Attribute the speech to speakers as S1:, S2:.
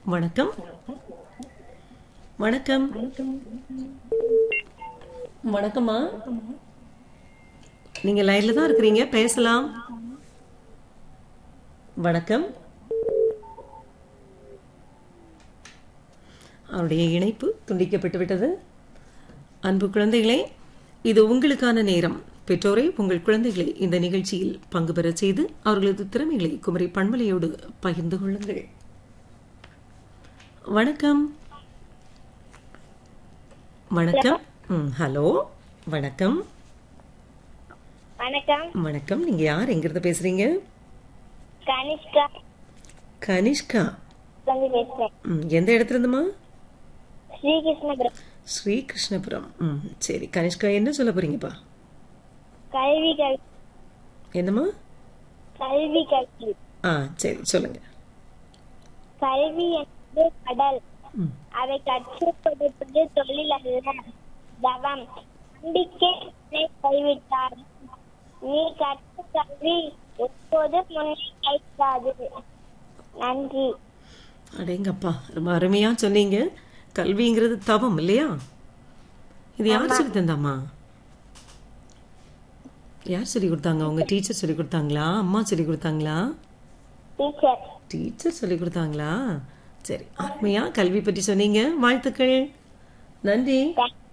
S1: வணக்கம். வணக்கம். வணக்கம்மா. நீங்க லைன்ல தான் இருக்கிறீங்க, பேசலாம். வணக்கம். அவருடைய இணைப்பு துண்டிக்கப்பட்டு விட்டது. அன்பு குழந்தைகளே, இது உங்களுக்கான நேரம். பெற்றோரை உங்கள் குழந்தைகளை இந்த நிகழ்ச்சியில் பங்கு பெறச் செய்து அவர்களது திறமைகளை குமரி பண்பலையோடு பகிர்ந்து கொள்ளுங்கள். வணக்கம். வணக்கம். ஹலோ. வணக்கம்.
S2: வணக்கம்.
S1: வணக்கம். நீங்க யார், எங்கிருந்து பேசுறீங்க?
S2: கனிஷ்கா.
S1: கனிஷ்கா.
S2: பேசுறேன்.
S1: எந்த இடத்துல இருந்துமா?
S2: ஸ்ரீகிருஷ்ணபுரம்.
S1: ஸ்ரீகிருஷ்ணபுரம். சரி கனிஷ்கா, என்ன சொல்ல போறீங்கப்பா?
S2: கல்வி.
S1: என்னம்மா?
S2: கல்வி.
S1: சரி சொல்லுங்க.
S2: கல்வி என்பது கடல். அதை கற்றுக் கொடுப்பது தொழில் அல்ல, தவம். நம்பிக்கை கைவிட்டார். நீ கற்ற கல்வி எப்போது முன்னே கைவிடாது. நன்றி.
S1: அடேங்கப்பா, ரொம்ப அருமையா சொன்னீங்க. கல்விங்கிறது தவம் இல்லையா? இது யார் சொல்லி தந்தாமா? யார் சொல்லி கொடுத்தாங்க? உங்க டீச்சர் சொல்லி கொடுத்தாங்களா, அம்மா சொல்லி கொடுத்தாங்களா? டீச்சர் சொல்லி கொடுத்தாங்களா? சரி, அருமையா கல்வி பற்றி சொன்னீங்க. வாழ்த்துக்கள். நன்றி.